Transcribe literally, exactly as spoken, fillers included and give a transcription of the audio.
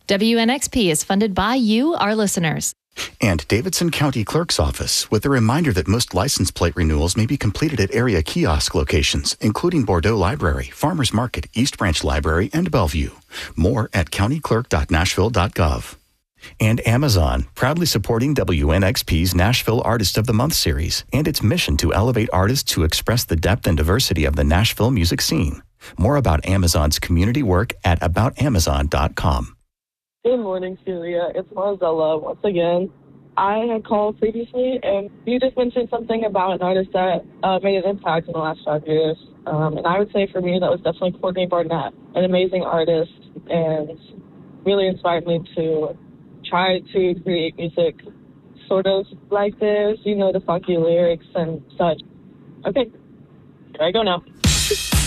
W N X P is funded by you, our listeners. And Davidson County Clerk's Office, with a reminder that most license plate renewals may be completed at area kiosk locations, including Bordeaux Library, Farmers Market, East Branch Library, and Bellevue. More at county clerk dot nashville dot gov. And Amazon, proudly supporting W N X P's Nashville Artist of the Month series and its mission to elevate artists who express the depth and diversity of the Nashville music scene. More about Amazon's community work at about amazon dot com. Good morning, Celia. It's Marcella once again. I had called previously, and you just mentioned something about an artist that uh, made an impact in the last five years. Um, and I would say for me, that was definitely Courtney Barnett, an amazing artist, and really inspired me to try to create music sort of like this, you know, the funky lyrics and such. Okay, here I go now.